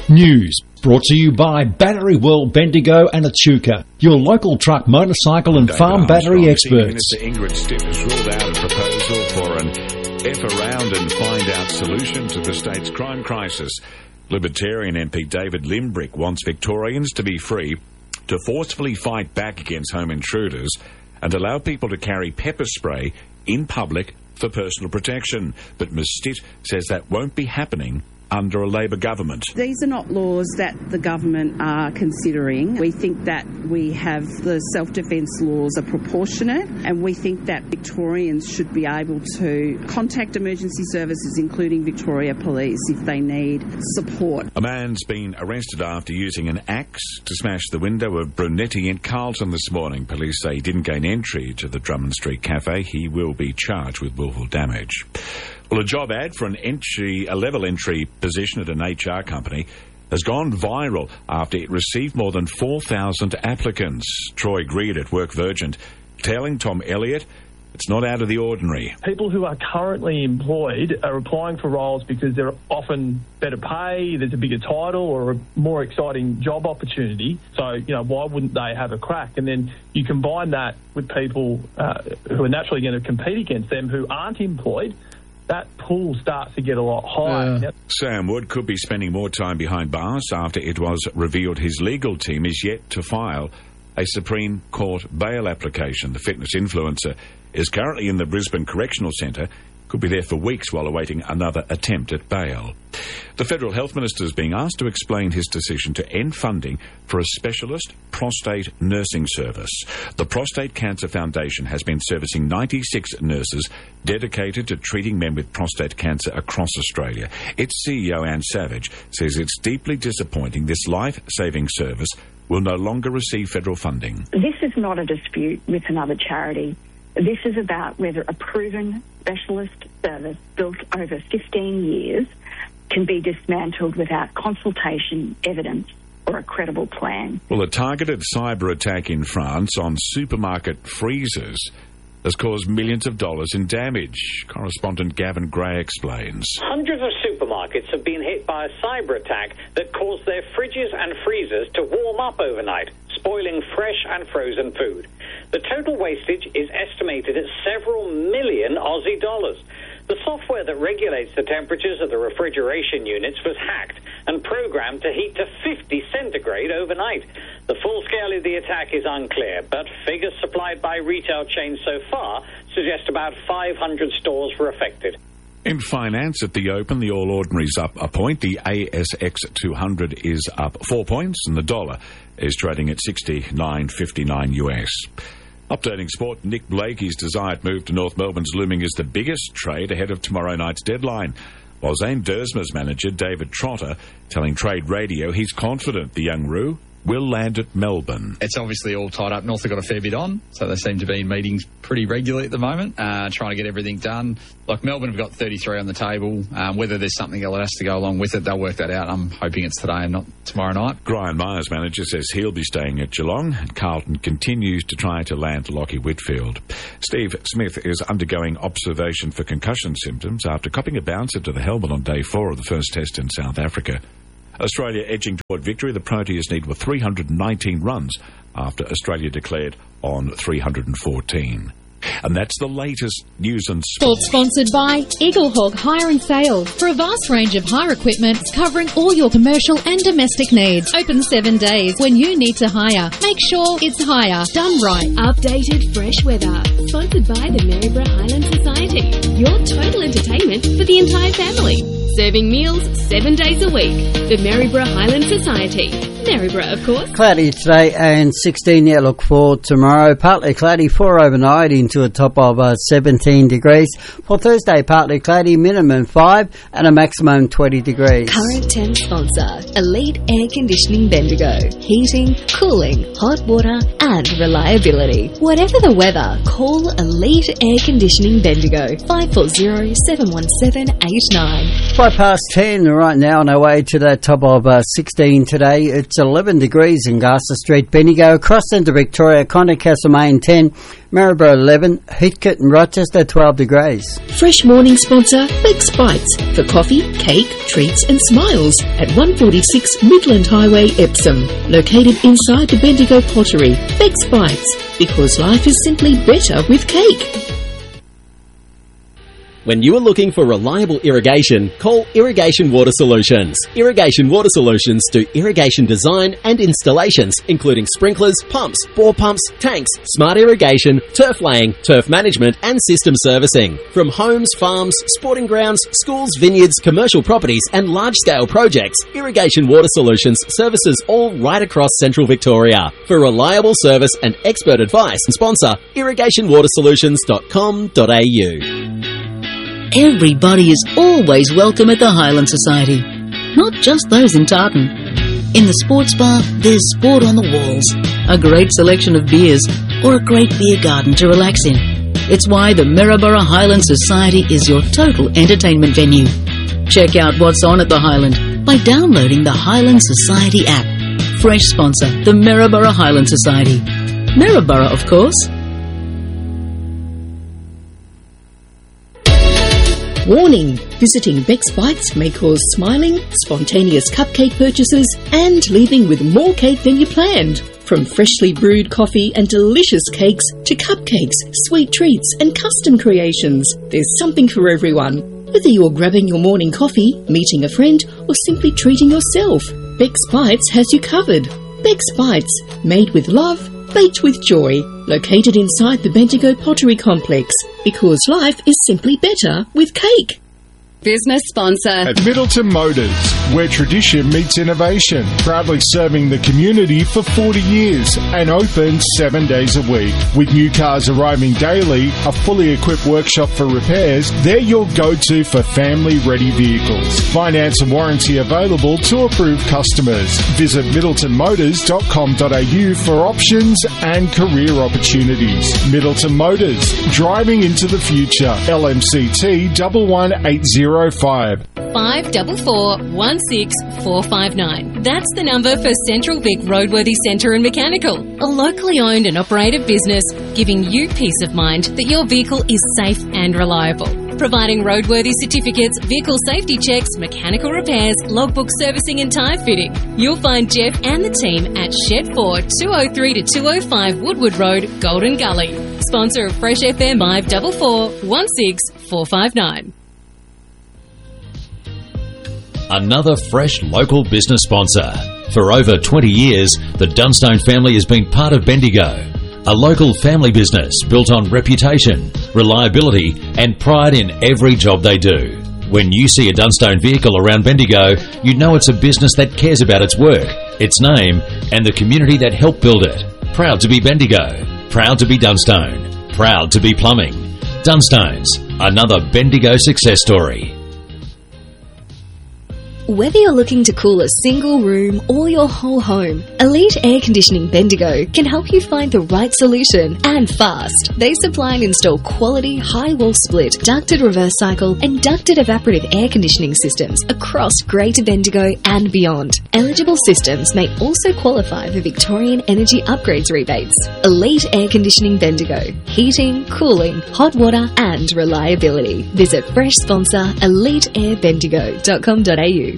News brought to you by Battery World Bendigo and Echuca, your local truck, motorcycle and farm battery experts. Minister Ingrid Stitt has ruled out a proposal for an F-around and find-out solution to the state's crime crisis. Libertarian MP David Limbrick wants Victorians to be free to forcefully fight back against home intruders and allow people to carry pepper spray in public for personal protection. But Ms Stitt says that won't be happening under a Labor government. These are not laws that the government are considering. We think that we have the self-defence laws are proportionate, and we think that Victorians should be able to contact emergency services, including Victoria Police, if they need support. A man's been arrested after using an axe to smash the window of Brunetti in Carlton this morning. Police say he didn't gain entry to the Drummond Street Cafe. He will be charged with willful damage. Well, a job ad for a level entry position at an HR company has gone viral after it received more than 4,000 applicants. Troy Greed at Work Virgin telling Tom Elliott it's not out of the ordinary. People who are currently employed are applying for roles because they're often better pay, there's a bigger title or a more exciting job opportunity. So, why wouldn't they have a crack? And then you combine that with people who are naturally going to compete against them who aren't employed. That pool starts to get a lot higher. Sam Wood could be spending more time behind bars after it was revealed his legal team is yet to file a Supreme Court bail application. The fitness influencer is currently in the Brisbane Correctional Centre, could be there for weeks while awaiting another attempt at bail. The Federal Health Minister is being asked to explain his decision to end funding for a specialist prostate nursing service. The Prostate Cancer Foundation has been servicing 96 nurses dedicated to treating men with prostate cancer across Australia. Its CEO, Anne Savage, says it's deeply disappointing this life-saving service will no longer receive federal funding. This is not a dispute with another charity. This is about whether a proven specialist service built over 15 years can be dismantled without consultation, evidence or a credible plan. Well, a targeted cyber attack in France on supermarket freezers has caused millions of dollars in damage. Correspondent Gavin Gray explains. Hundreds of supermarkets have been hit by a cyber attack that caused their fridges and freezers to warm up overnight, spoiling fresh and frozen food. The total wastage is estimated at several million Aussie dollars. The software that regulates the temperatures of the refrigeration units was hacked and programmed to heat to 50 centigrade overnight. The full scale of the attack is unclear, but figures supplied by retail chains so far suggest about 500 stores were affected. In finance at the Open, the All Ordinary's up a point. The ASX 200 is up 4 points, and the dollar is trading at 69.59 US. Updating sport, Nick Blakey's desired move to North Melbourne's looming as the biggest trade ahead of tomorrow night's deadline. While Zane Dersma's manager, David Trotter, telling Trade Radio he's confident the young Roo will land at Melbourne. It's obviously all tied up. North have got a fair bit on, so they seem to be in meetings pretty regularly at the moment, trying to get everything done. Like Melbourne have got 33 on the table. Whether there's something that has to go along with it, they'll work that out. I'm hoping it's today and not tomorrow night. Brian Myers' manager says he'll be staying at Geelong, and Carlton continues to try to land Lachie Whitfield. Steve Smith is undergoing observation for concussion symptoms after copping a bouncer to the helmet on day 4 of the first test in South Africa. Australia edging toward victory. The Proteas need 319 runs after Australia declared on 314. And that's the latest news and sport. Sponsored by Eaglehawk Hire and Sale. For a vast range of hire equipment covering all your commercial and domestic needs. Open 7 days when you need to hire. Make sure it's hire done right. Updated fresh weather. Sponsored by the Maryborough Highland Society. Your total entertainment for the entire family. Serving meals 7 days a week. The Maryborough Highland Society. Maryborough, of course. Cloudy today and 16 look for tomorrow. Partly cloudy, 4 overnight into a top of 17 degrees. For Thursday, partly cloudy, minimum 5 and a maximum 20 degrees. Current Temp sponsor, Elite Air Conditioning Bendigo. Heating, cooling, hot water and reliability. Whatever the weather, call Elite Air Conditioning Bendigo. 540-717-89. 10 right now on our way to that top of 16 today. It's 11 degrees in Garza Street, Bendigo, across into Victoria, Conner, Castlemaine 10, Maryborough 11, Heathcote and Rochester 12 degrees. Fresh morning sponsor Beck's Bites for coffee, cake, treats and smiles at 146 Midland Highway, Epsom. Located inside the Bendigo Pottery. Beck's Bites, because life is simply better with cake. When you are looking for reliable irrigation, call Irrigation Water Solutions. Irrigation Water Solutions do irrigation design and installations, including sprinklers, pumps, bore pumps, tanks, smart irrigation, turf laying, turf management and system servicing. From homes, farms, sporting grounds, schools, vineyards, commercial properties and large-scale projects, Irrigation Water Solutions services all right across central Victoria. For reliable service and expert advice, sponsor irrigationwatersolutions.com.au. Everybody is always welcome at the Highland Society, not just those in Tartan. In the sports bar, there's sport on the walls, a great selection of beers, or a great beer garden to relax in. It's why the Maryborough Highland Society is your total entertainment venue. Check out what's on at the Highland by downloading the Highland Society app. Fresh sponsor, the Maryborough Highland Society. Maryborough, of course. Warning, visiting Beck's Bites may cause smiling, spontaneous cupcake purchases and leaving with more cake than you planned. From freshly brewed coffee and delicious cakes to cupcakes, sweet treats and custom creations, there's something for everyone. Whether you're grabbing your morning coffee, meeting a friend or simply treating yourself, Beck's Bites has you covered. Beck's Bites, made with love, baked with joy, located inside the Bendigo Pottery Complex, because life is simply better with cake. Business sponsor at Middleton Motors, where tradition meets innovation, proudly serving the community for 40 years and open 7 days a week. With new cars arriving daily, a fully equipped workshop for repairs, they're your go-to for family-ready vehicles. Finance and warranty available to approved customers. Visit middletonmotors.com.au for options and career opportunities. Middleton Motors, driving into the future. LMCT 11805. 544 16459. That's the number for Central Vic Roadworthy Centre and Mechanical, a locally owned and operated business giving you peace of mind that your vehicle is safe and reliable. Providing roadworthy certificates, vehicle safety checks, mechanical repairs, logbook servicing and tyre fitting. You'll find Jeff and the team at Shed 4, 203 to 205 Woodward Road, Golden Gully. Sponsor of Fresh FM 544 16459. Another fresh local business sponsor. For over 20 years, the Dunstone family has been part of Bendigo, a local family business built on reputation, reliability and pride in every job they do. When you see a Dunstone vehicle around Bendigo, you know it's a business that cares about its work, its name and the community that helped build it. Proud to be Bendigo, proud to be Dunstone, proud to be plumbing. Dunstones, another Bendigo success story. Whether you're looking to cool a single room or your whole home, Elite Air Conditioning Bendigo can help you find the right solution and fast. They supply and install quality high-wall split, ducted reverse cycle and ducted evaporative air conditioning systems across Greater Bendigo and beyond. Eligible systems may also qualify for Victorian Energy Upgrades rebates. Elite Air Conditioning Bendigo. Heating, cooling, hot water and reliability. Visit fresh sponsor eliteairbendigo.com.au.